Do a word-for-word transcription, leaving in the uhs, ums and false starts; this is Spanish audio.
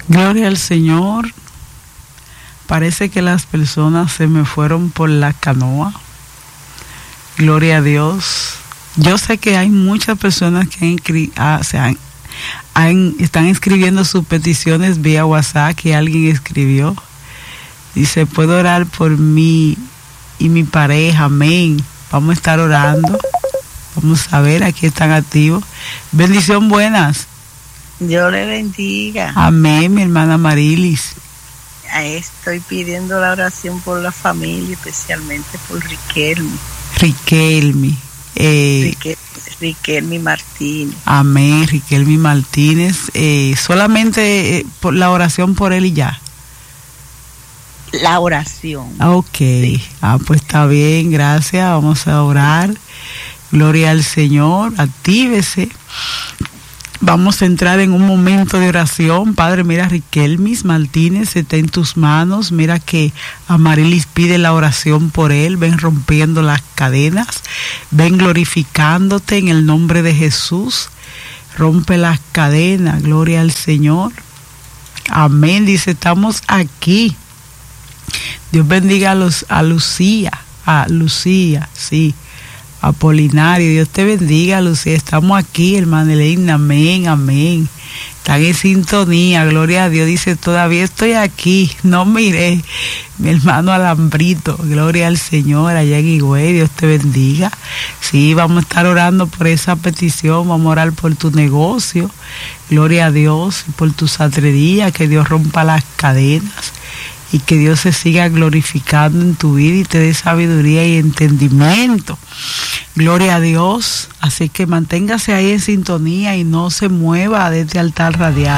Gloria al Señor. Parece que las personas se me fueron por la canoa. Gloria a Dios. Yo sé que hay muchas personas que han, ah, se han, han, están escribiendo sus peticiones vía WhatsApp, que alguien escribió. Dice, puedo orar por mí y mi pareja, amén. Vamos a estar orando. Vamos a ver, aquí están activos. Bendición, buenas. Dios le bendiga. Amén, mi hermana Marilis. Estoy pidiendo la oración por la familia, especialmente por Riquelme. Riquelme. Eh, Riquel, Riquelme Martínez. Amén, Riquelme Martínez. Eh, solamente eh, por la oración por él y ya. La oración. Ok, sí. Ah, pues está bien, gracias. Vamos a orar. Gloria al Señor, actívese. Vamos a entrar en un momento de oración. Padre, mira, Riquelmis Martínez está en tus manos. Mira que Amarilis pide la oración por él. Ven rompiendo las cadenas. Ven glorificándote en el nombre de Jesús. Rompe las cadenas. Gloria al Señor. Amén. Dice, estamos aquí. Dios bendiga a, los, a Lucía. A Lucía, sí. Apolinario, Dios te bendiga, Lucía. Estamos aquí, hermana Elena, amén, amén. Están en sintonía, gloria a Dios. Dice, todavía estoy aquí, no miré. Mi hermano Alambrito, gloria al Señor, allá en Higüey, Dios te bendiga. Sí, vamos a estar orando por esa petición, vamos a orar por tu negocio, gloria a Dios, por tu satrería, que Dios rompa las cadenas. Y que Dios se siga glorificando en tu vida y te dé sabiduría y entendimiento. Gloria a Dios. Así que manténgase ahí en sintonía y no se mueva de este altar radial.